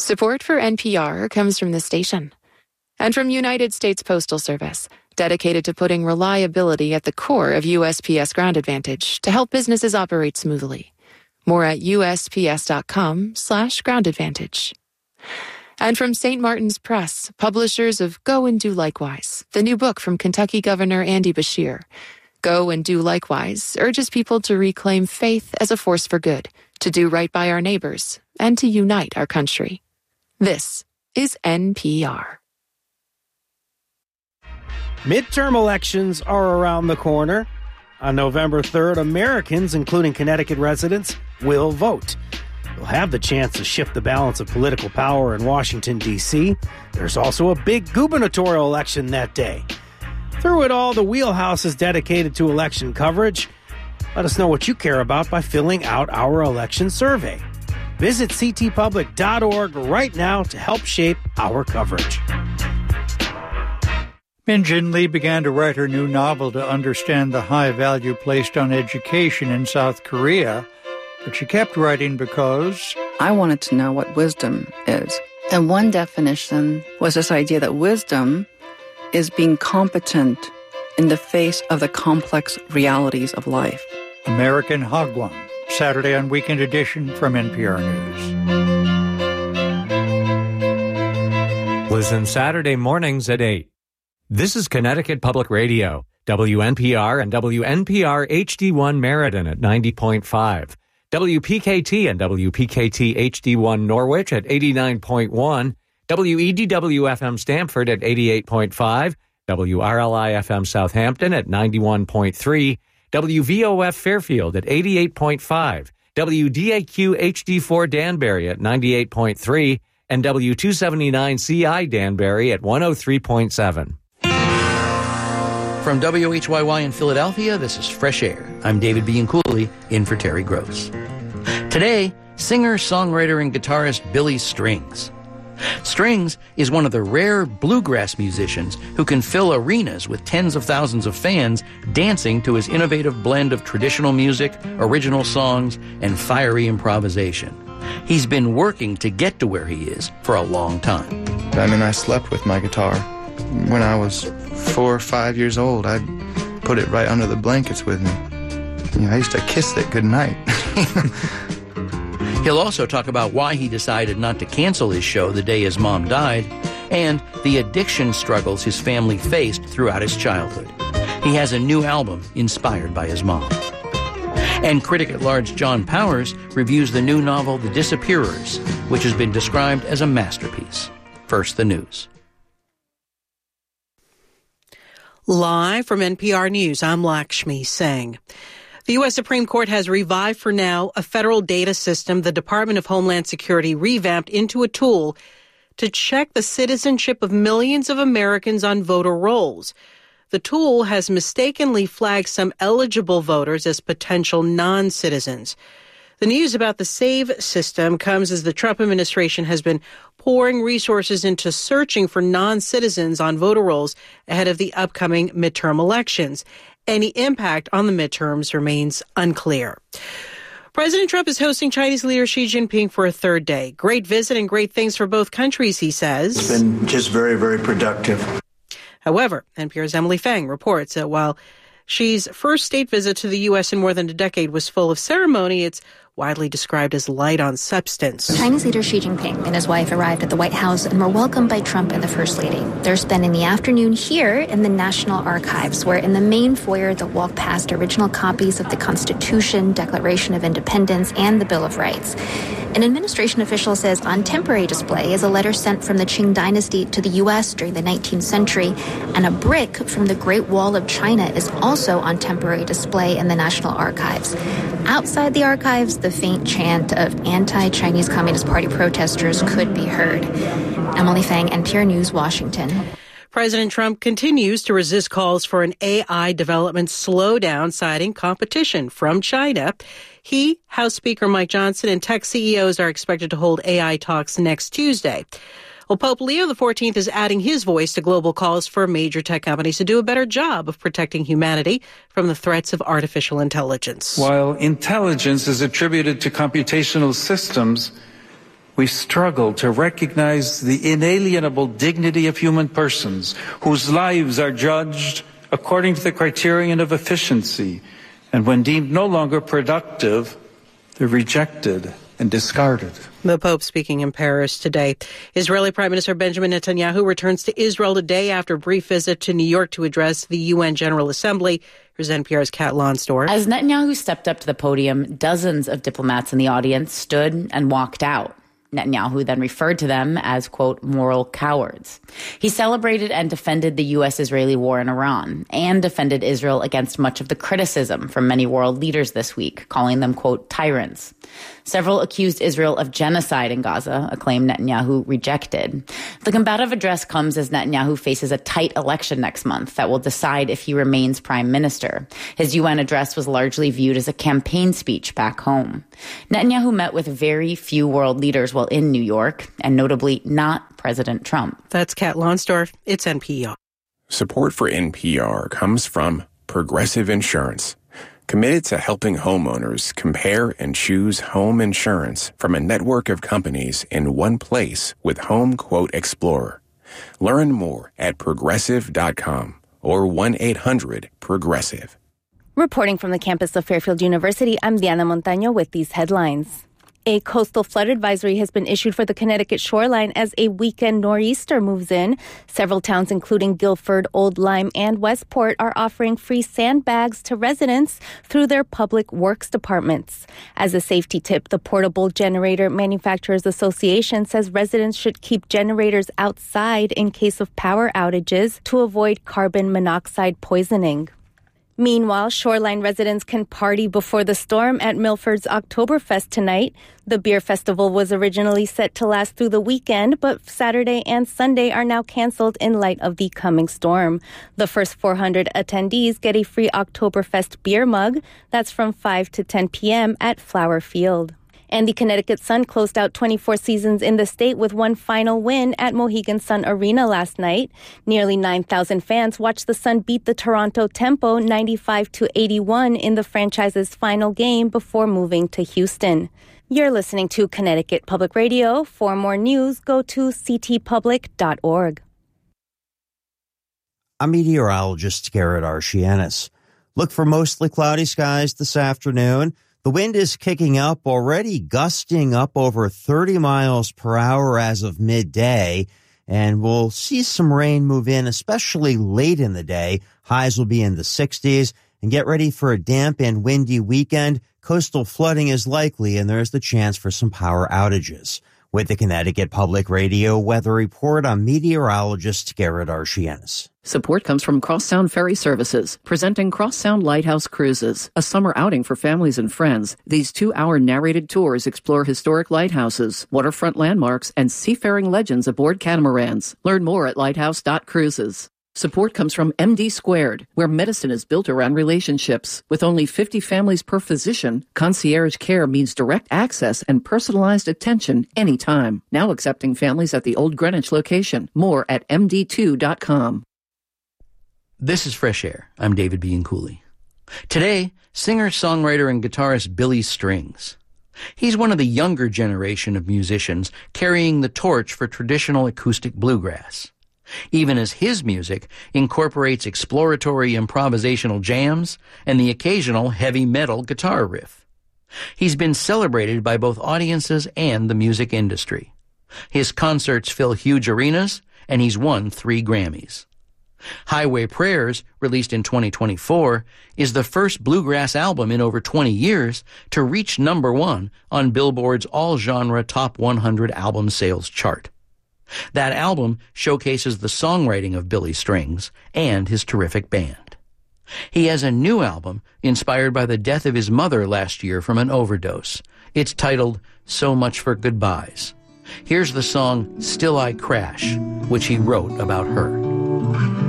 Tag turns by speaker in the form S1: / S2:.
S1: Support for NPR comes from the station and from United States Postal Service, dedicated to putting reliability at the core of USPS Ground Advantage to help businesses operate smoothly. More at USPS.com/Ground Advantage. And from St. Martin's Press, publishers of Go and Do Likewise, the new book from Kentucky Governor Andy Beshear. Go and Do Likewise urges people to reclaim faith as a force for good, to do right by our neighbors, and to unite our country. This is NPR.
S2: Midterm elections are around the corner. On November 3rd, Americans, including Connecticut residents, will vote. They'll have the chance to shift the balance of political power in Washington, D.C. There's also a big gubernatorial election that day. Through it all, the Wheelhouse is dedicated to election coverage. Let us know what you care about by filling out our election survey. Visit ctpublic.org right now to help shape our coverage.
S3: Min Jin Lee began to write her new novel to understand the high value placed on education in South Korea, but she kept writing because
S4: I wanted to know what wisdom is. And one definition was this idea that wisdom is being competent in the face of the complex realities of life.
S3: American Hagwon, Saturday on Weekend Edition from NPR News.
S5: Listen Saturday mornings at 8. This is Connecticut Public Radio, WNPR and WNPR HD1 Meriden at 90.5, WPKT and WPKT HD1 Norwich at 89.1, WEDW-FM Stamford at 88.5, WRLI-FM Southampton at 91.3, WVOF Fairfield at 88.5, WDAQ HD4 Danbury at 98.3, and W279CI Danbury at 103.7.
S6: From WHYY in Philadelphia, this is Fresh Air. I'm David Bianculli, in for Terry Gross. Today, singer, songwriter, and guitarist Billy Strings. Strings is one of the rare bluegrass musicians who can fill arenas with tens of thousands of fans dancing to his innovative blend of traditional music, original songs, and fiery improvisation. He's been working to get to where he is for a long time.
S7: I mean, I slept with my guitar. When I was 4 or 5 years old, I'd put it right under the blankets with me. You know, I used to kiss it goodnight.
S6: He'll also talk about why he decided not to cancel his show the day his mom died, and the addiction struggles his family faced throughout his childhood. He has a new album inspired by his mom. And critic at large John Powers reviews the new novel The Disappearers, which has been described as a masterpiece. First, the news.
S8: Live from NPR News, I'm Lakshmi Singh. The U.S. Supreme Court has revived for now a federal data system the Department of Homeland Security revamped into a tool to check the citizenship of millions of Americans on voter rolls. The tool has mistakenly flagged some eligible voters as potential non-citizens. The news about the SAVE system comes as the Trump administration has been pouring resources into searching for non-citizens on voter rolls ahead of the upcoming midterm elections. Any impact on the midterms remains unclear. President Trump is hosting Chinese leader Xi Jinping for a third day. Great visit and great things for both countries, he says.
S9: It's been just very, very productive.
S8: However, NPR's Emily Fang reports that while Xi's first state visit to the U.S. in more than a decade was full of ceremony, it's widely described as light on substance.
S10: Chinese leader Xi Jinping and his wife arrived at the White House and were welcomed by Trump and the First Lady. They're spending the afternoon here in the National Archives, where in the main foyer they'll walk past original copies of the Constitution, Declaration of Independence, and the Bill of Rights. An administration official says on temporary display is a letter sent from the Qing dynasty to the U.S. during the 19th century, and a brick from the Great Wall of China is also on temporary display in the National Archives. Outside the archives, the faint chant of anti-Chinese Communist Party protesters could be heard. Emily Fang, NPR News, Washington.
S8: President Trump continues to resist calls for an AI development slowdown, citing competition from China. He, House Speaker Mike Johnson, and tech CEOs are expected to hold AI talks next Tuesday. Well, Pope Leo XIV is adding his voice to global calls for major tech companies to do a better job of protecting humanity from the threats of artificial intelligence.
S11: While intelligence is attributed to computational systems, we struggle to recognize the inalienable dignity of human persons whose lives are judged according to the criterion of efficiency, and when deemed no longer productive, they're rejected and discarded.
S8: The Pope speaking in Paris today. Israeli Prime Minister Benjamin Netanyahu returns to Israel today after a brief visit to New York to address the UN General Assembly. Here's NPR's Kat Lonsdorf.
S12: As Netanyahu stepped up to the podium, dozens of diplomats in the audience stood and walked out. Netanyahu then referred to them as, quote, moral cowards. He celebrated and defended the U.S.-Israeli war in Iran and defended Israel against much of the criticism from many world leaders this week, calling them, quote, tyrants. Several accused Israel of genocide in Gaza, a claim Netanyahu rejected. The combative address comes as Netanyahu faces a tight election next month that will decide if he remains prime minister. His UN address was largely viewed as a campaign speech back home. Netanyahu met with very few world leaders while in New York, and notably not President Trump.
S8: That's Kat Lonsdorf. It's NPR.
S13: Support for NPR comes from Progressive Insurance, committed to helping homeowners compare and choose home insurance from a network of companies in one place with Home Quote Explorer. Learn more at progressive.com or 1-800-PROGRESSIVE.
S14: Reporting from the campus of Fairfield University, I'm Diana Montaño with these headlines. A coastal flood advisory has been issued for the Connecticut shoreline as a weekend nor'easter moves in. Several towns, including Guilford, Old Lyme, and Westport, are offering free sandbags to residents through their public works departments. As a safety tip, the Portable Generator Manufacturers Association says residents should keep generators outside in case of power outages to avoid carbon monoxide poisoning. Meanwhile, shoreline residents can party before the storm at Milford's Oktoberfest tonight. The beer festival was originally set to last through the weekend, but Saturday and Sunday are now canceled in light of the coming storm. The first 400 attendees get a free Oktoberfest beer mug. That's from 5 to 10 p.m. at Flower Field. And the Connecticut Sun closed out 24 seasons in the state with one final win at Mohegan Sun Arena last night. Nearly 9,000 fans watched the Sun beat the Toronto Tempo 95-81 in the franchise's final game before moving to Houston. You're listening to Connecticut Public Radio. For more news, go to ctpublic.org.
S15: I'm meteorologist Garrett Archianis. Look for mostly cloudy skies this afternoon. The wind is kicking up, already gusting up over 30 miles per hour as of midday, and we'll see some rain move in, especially late in the day. Highs will be in the 60s, and get ready for a damp and windy weekend. Coastal flooding is likely, and there's the chance for some power outages. With the Connecticut Public Radio Weather Report, I'm meteorologist Garrett Archianis.
S16: Support comes from Crossound Ferry Services, presenting Crossound Lighthouse Cruises, a summer outing for families and friends. These 2-hour narrated tours explore historic lighthouses, waterfront landmarks, and seafaring legends aboard catamarans. Learn more at lighthouse.cruises. Support comes from MD Squared, where medicine is built around relationships. With only 50 families per physician, concierge care means direct access and personalized attention anytime. Now accepting families at the Old Greenwich location. More at md2.com.
S6: This is Fresh Air. I'm David Bianculli. Today, singer, songwriter, and guitarist Billy Strings. He's one of the younger generation of musicians carrying the torch for traditional acoustic bluegrass. Even as his music incorporates exploratory improvisational jams and the occasional heavy metal guitar riff. He's been celebrated by both audiences and the music industry. His concerts fill huge arenas, and he's won 3 Grammys. Highway Prayers, released in 2024, is the first bluegrass album in over 20 years to reach number 1 on Billboard's all-genre Top 100 Album Sales chart. That album showcases the songwriting of Billy Strings and his terrific band. He has a new album inspired by the death of his mother last year from an overdose. It's titled So Much for Goodbyes. Here's the song Still I Crash, which he wrote about her.